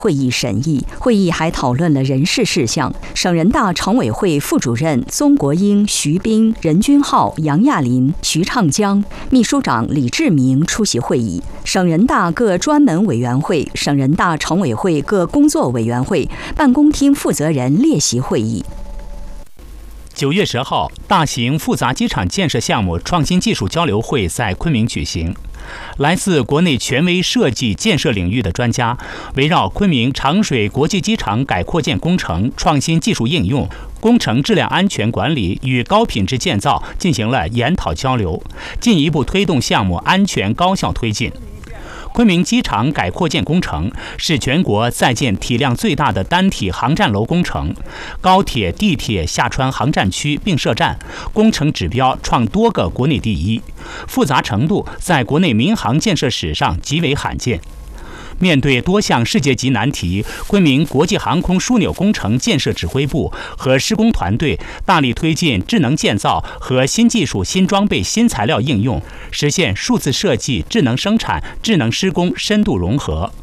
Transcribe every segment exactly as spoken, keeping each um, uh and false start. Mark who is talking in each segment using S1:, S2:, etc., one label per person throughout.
S1: 会议审议。会议还讨论了人事事项。省人大常委会副主任宗国英、徐斌、任君浩、杨亚林、徐畅江，秘书长李志明出席会议。省人大各专门委员会、省人大常委会各工作委员会办公厅负责人列席会议。
S2: 九月十号，大型复杂机场建设项目创新技术交流会在昆明举行。来自国内权威设计建设领域的专家，围绕昆明长水国际机场改扩建工程创新技术应用、工程质量安全管理与高品质建造进行了研讨交流，进一步推动项目安全高效推进。昆明机场改扩建工程是全国在建体量最大的单体航站楼工程，高铁、地铁下穿航站区并设站，工程指标创多个国内第一，复杂程度在国内民航建设史上极为罕见。面对多项世界级难题，昆明国际航空枢纽工程建设指挥部和施工团队大力推进智能建造和新技术、新装备、新材料应用，实现数字设计、智能生产、智能施工深度融合。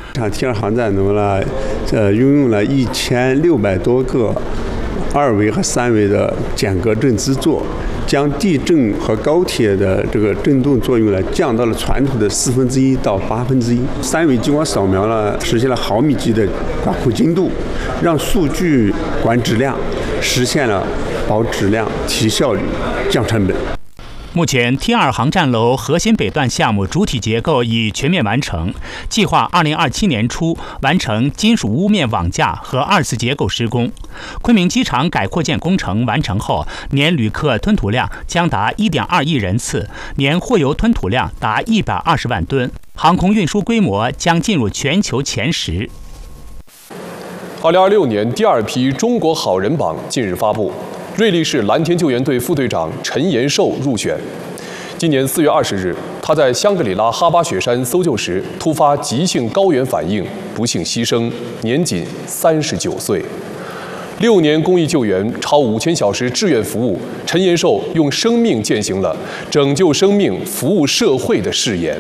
S3: T 二航站楼呢，呃，拥有了一千六百多个二维和三维的减隔震制作，将地震和高铁的这个震动作用呢降到了传统的四分之一到八分之一。三维激光扫描呢，实现了毫米级的管控精度，让数据管质量，实现了保质量、提效率、降成本。
S2: 目前 T 二航站楼核心北段项目主体结构已全面完成，计划二零二七年初完成金属屋面网架和二次结构施工。昆明机场改扩建工程完成后，年旅客吞吐量将达 一点二亿人次，年货油吞吐量达一百二十万吨，航空运输规模将进入全球前十。
S4: 二零二六年第二批中国好人榜近日发布，瑞丽市蓝天救援队副队长陈延寿入选。今年四月二十日，他在香格里拉哈巴雪山搜救时突发急性高原反应，不幸牺牲，年仅三十九岁。六年公益救援，超五千小时志愿服务，陈延寿用生命践行了拯救生命、服务社会的誓言。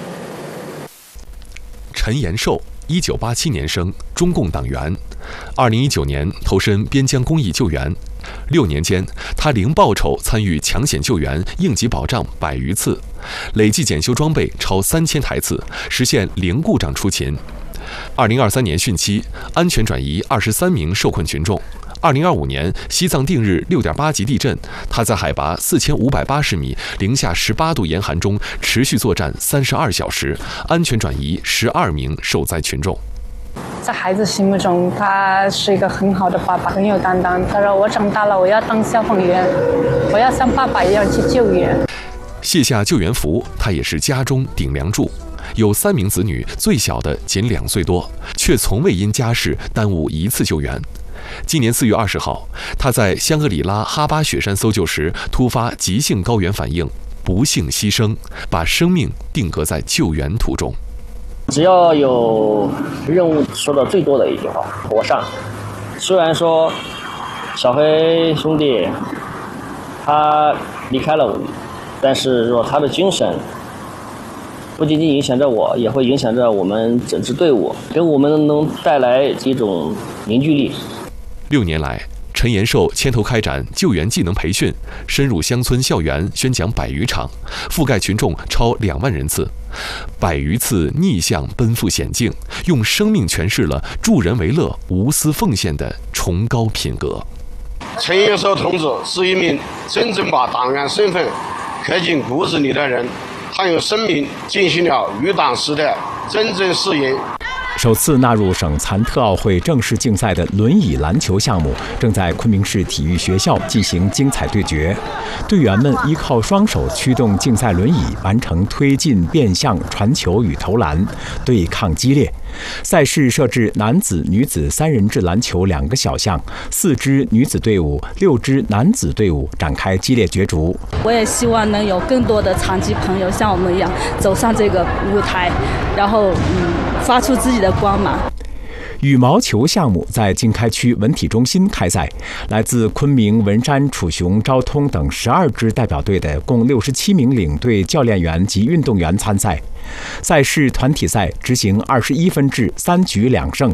S5: 陈延寿，一九八七年生，中共党员。二零一九年投身边疆公益救援，六年间，他零报酬参与抢险救援、应急保障百余次，累计检修装备超三千台次，实现零故障出勤。二零二三年汛期，安全转移二十三名受困群众。二零二五年西藏定日六点八级地震，他在海拔四千五百八十米、零下十八度严寒中持续作战三十二小时，安全转移十二名受灾群众。
S6: 在孩子心目中，他是一个很好的爸爸，很有担当。他说：“我长大了，我要当消防员，我要像爸爸一样去救援。”
S5: 卸下救援服，他也是家中顶梁柱。有三名子女，最小的仅两岁多，却从未因家事耽误一次救援。今年四月二十号，他在香格里拉哈巴雪山搜救时突发急性高原反应，不幸牺牲，把生命定格在救援途中。
S7: 只要有任务说的最多的一句话，我上。虽然说小黑兄弟他离开了我们，但是说他的精神不仅仅影响着我，也会影响着我们整支队伍，给我们能带来一种凝聚力。
S5: 六年来，陈延寿牵头开展救援技能培训，深入乡村校园宣讲百余场，覆盖群众超两万人次，百余次逆向奔赴险境，用生命诠释了助人为乐、无私奉献的崇高品格。
S8: 陈延寿同志是一名真正把党员身份刻进骨子里的人，他用生命进行了与党时的真正誓言。
S9: 首次纳入省残特奥会正式竞赛的轮椅篮球项目，正在昆明市体育学校进行精彩对决。队员们依靠双手驱动竞赛轮椅，完成推进、变向、传球与投篮，对抗激烈。赛事设置男子、女子三人制篮球两个小项，四支女子队伍、六支男子队伍展开激烈角逐。
S10: 我也希望能有更多的残疾朋友像我们一样走上这个舞台，然后嗯，发出自己的光芒。
S9: 羽毛球项目在经开区文体中心开赛，来自昆明、文山、楚雄、昭通等十二支代表队的共六十七名领队、教练员及运动员参赛。 赛事团体赛执行二十一分制三局两胜